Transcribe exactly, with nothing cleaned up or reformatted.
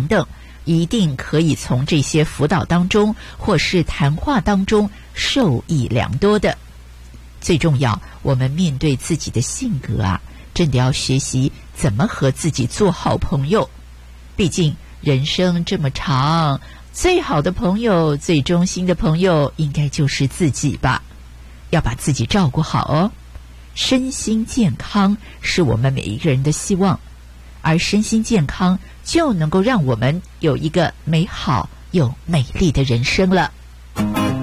等等，一定可以从这些辅导当中或是谈话当中受益良多的。最重要，我们面对自己的性格啊，真的要学习怎么和自己做好朋友。毕竟人生这么长，最好的朋友，最忠心的朋友应该就是自己吧。要把自己照顾好哦。身心健康是我们每一个人的希望，而身心健康就能够让我们有一个美好又美丽的人生了。